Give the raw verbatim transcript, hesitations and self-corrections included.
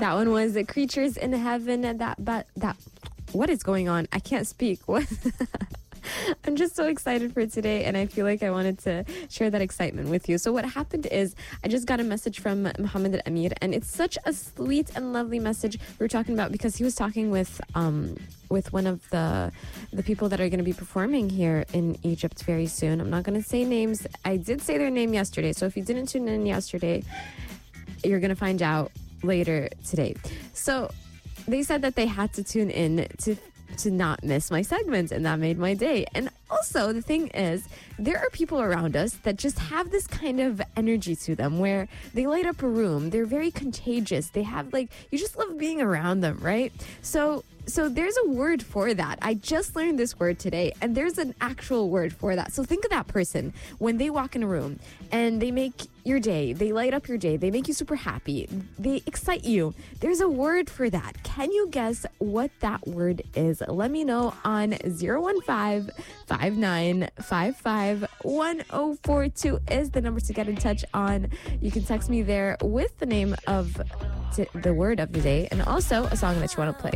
That one was the Creatures in Heaven. That, but that, what is going on? I can't speak. What? I'm just so excited for today, and I feel like I wanted to share that excitement with you. So what happened is I just got a message from Muhammad Al-Amir, and it's such a sweet and lovely message we were talking about because he was talking with um with one of the the people that are going to be performing here in Egypt very soon. I'm not going to say names. I did say their name yesterday, so if you didn't tune in yesterday, you're going to find out later today. So they said that they had to tune in to to not miss my segments, and that made my day. And also, the thing is, there are people around us that just have this kind of energy to them where they light up a room. They're very contagious. They have, like, you just love being around them, right? So so there's a word for that. I just learned this word today, and there's an actual word for that. So think of that person when they walk in a room and they make your day, they light up your day, they make you super happy, they excite you. There's a word for that. Can you guess what that word is? Let me know on zero one five, five nine five five, one zero four two is the number to get in touch on. You can text me there with the name of t- the word of the day and also a song that you want to play.